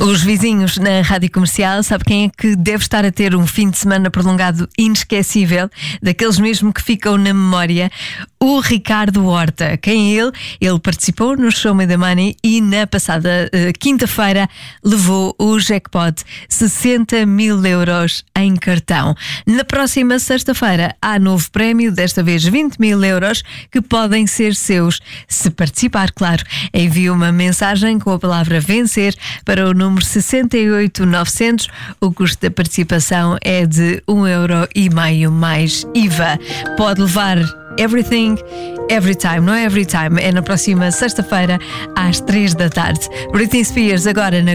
Os vizinhos na Rádio Comercial, sabe quem é que deve estar a ter um fim de semana prolongado inesquecível, daqueles mesmo que ficam na memória? O Ricardo Horta. Quem é ele? Ele participou no Show Me the Money e na passada quinta-feira levou o jackpot 60 mil euros em cartão. Na próxima sexta-feira há novo prémio, desta vez 20 mil euros, que podem ser seus se participar, claro. Envie uma mensagem com a palavra vencer para o número 68900. O custo da participação é de 1,5 € mais IVA. Pode levar Everything, Every Time. Não é Every Time, é na próxima sexta-feira às 3 da tarde. Britney Spears agora na